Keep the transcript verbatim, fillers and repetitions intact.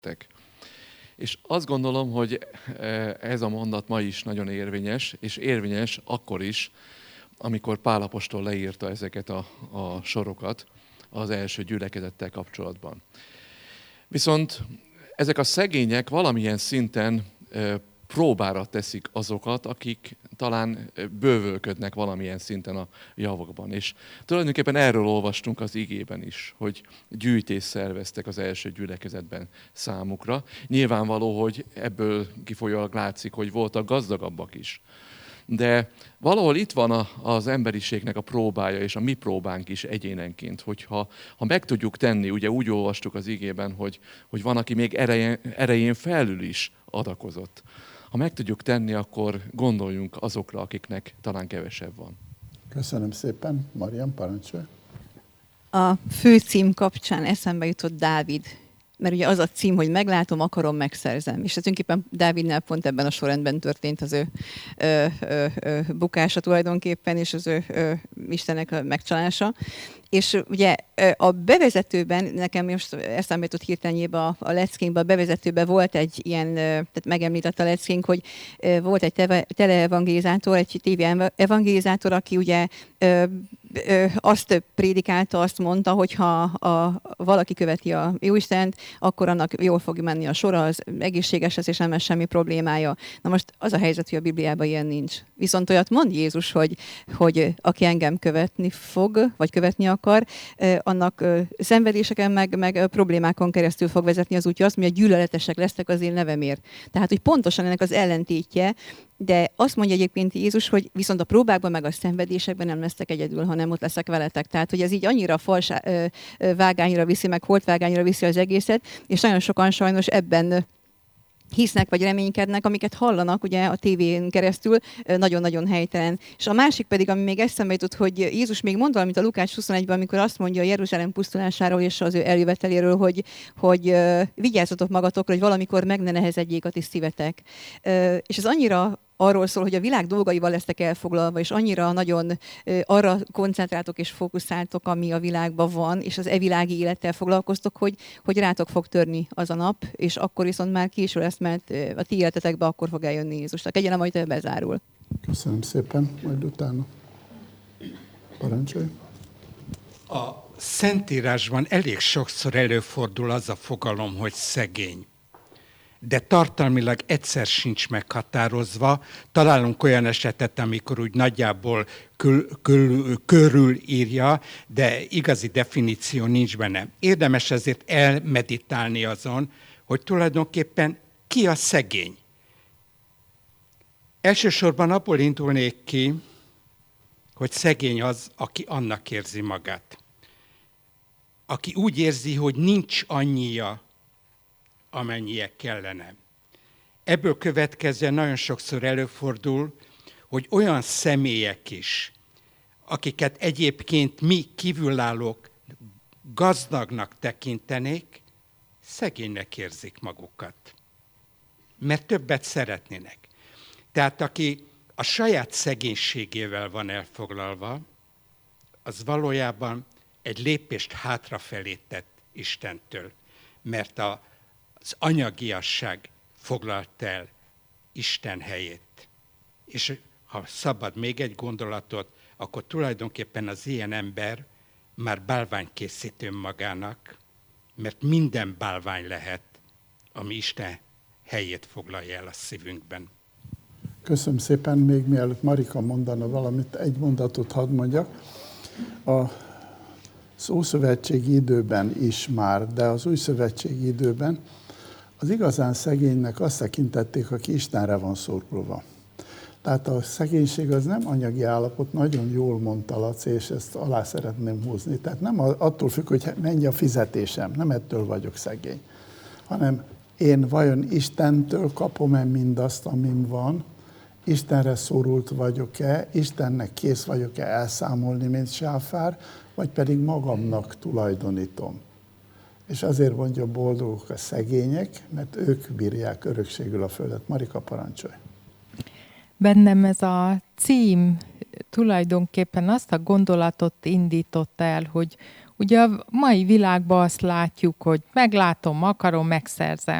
gyülekezettek. És azt gondolom, hogy ez a mondat ma is nagyon érvényes, és érvényes akkor is, amikor Pál apostol leírta ezeket a, a sorokat az első gyülekezettel kapcsolatban. Viszont ezek a szegények valamilyen szinten próbára teszik azokat, akik talán bővölködnek valamilyen szinten a javakban. És tulajdonképpen erről olvastunk az igében is, hogy gyűjtést szerveztek az első gyülekezetben számukra. Nyilvánvaló, hogy ebből kifolyólag látszik, hogy voltak gazdagabbak is. De valahol itt van az emberiségnek a próbája, és a mi próbánk is egyénenként, hogyha ha meg tudjuk tenni, ugye úgy olvastuk az igében, hogy, hogy van, aki még erején, erején felül is adakozott. Ha meg tudjuk tenni, akkor gondoljunk azokra, akiknek talán kevesebb van. Köszönöm szépen. Marian, parancsolj. A főcím kapcsán eszembe jutott Dávid, mert ugye az a cím, hogy meglátom, akarom, megszerzem. És ez tulajdonképpen Dávidnál pont ebben a sorrendben történt az ő ö, ö, ö, bukása tulajdonképpen, és az ő ö, Istennek a megcsalása. És ugye a bevezetőben, nekem most eszembe jutott hirtelenjében a, a leckénkben, a bevezetőben volt egy ilyen, tehát megemlített a leckénk, hogy volt egy teleevangelizátor, egy tévé evangelizátor, aki ugye ö, ö, azt prédikálta, azt mondta, hogy ha a, valaki követi a Jóistent, akkor annak jól fog menni a sora, az egészséges lesz, és nem lesz semmi problémája. Na most az a helyzet, hogy a Bibliában ilyen nincs. Viszont olyat mond Jézus, hogy, hogy aki engem követni fog, vagy követni akar, annak szenvedéseken, meg, meg problémákon keresztül fog vezetni az útja. Azt mondja, hogy gyűlöletesek lesznek az én nevemért. Tehát, hogy pontosan ennek az ellentétje, de azt mondja egyébként Jézus, hogy viszont a próbákban, meg a szenvedésekben nem lesztek egyedül, hanem ott leszek veletek. Tehát, hogy ez így annyira fals vágányra viszi, meg holtvágányra viszi az egészet, és nagyon sokan sajnos ebben hisznek vagy reménykednek, amiket hallanak ugye a tévén keresztül, nagyon-nagyon helytelen. És a másik pedig, ami még eszembe jutott, hogy Jézus még mond valamit a Lukács huszonegyben, amikor azt mondja a Jeruzsálem pusztulásáról és az ő eljöveteléről, hogy, hogy vigyázzatok magatokra, hogy valamikor meg ne nehezedjék a ti szívetek. És ez annyira arról szól, hogy a világ dolgaival lesztek elfoglalva, és annyira nagyon arra koncentráltok és fókuszáltok, ami a világban van, és az e-világi élettel foglalkoztok, hogy, hogy rátok fog törni az a nap, és akkor viszont már késő lesz, mert a ti életetekbe akkor fog eljönni Jézus. A kegyelem majd bezárul. Köszönöm szépen, majd utána. Parancsolj. A Szentírásban elég sokszor előfordul az a fogalom, hogy szegény. De tartalmilag egyszer sincs meghatározva. Találunk olyan esetet, amikor úgy nagyjából kül, kül, körül írja, de igazi definíció nincs benne. Érdemes ezért elmeditálni azon, hogy tulajdonképpen ki a szegény. Elsősorban abból indulnék ki, hogy szegény az, aki annak érzi magát. Aki úgy érzi, hogy nincs annyia, amennyie kellene. Ebből következően nagyon sokszor előfordul, hogy olyan személyek is, akiket egyébként mi kívülállók gazdagnak tekintenék, szegénynek érzik magukat. Mert többet szeretnének. Tehát aki a saját szegénységével van elfoglalva, az valójában egy lépést hátrafelé tett Istentől. Mert a az anyagiasság foglalt el Isten helyét. És ha szabad még egy gondolatot, akkor tulajdonképpen az ilyen ember már bálvány készít önmagának, mert minden bálvány lehet, ami Isten helyét foglalja el a szívünkben. Köszönöm szépen. Még mielőtt Marika mondana valamit, egy mondatot hadd mondjak. A az ószövetségi időben is már, de az újszövetségi időben az igazán szegénynek azt tekintették, aki Istenre van szorulva. Tehát a szegénység az nem anyagi állapot, nagyon jól mondta Laci, és ezt alá szeretném húzni. Tehát nem attól függ, hogy mennyi a fizetésem, nem ettől vagyok szegény, hanem én vajon Istentől kapom-e mindazt, amim van, Istenre szorult vagyok-e, Istennek kész vagyok-e elszámolni, mint sáfár, vagy pedig magamnak tulajdonítom. És azért mondja, boldogok a szegények, mert ők bírják örökségül a földet. Marika, parancsolj! Bennem ez a cím tulajdonképpen azt a gondolatot indította el, hogy ugye a mai világban azt látjuk, hogy meglátom, akarom, megszerzem.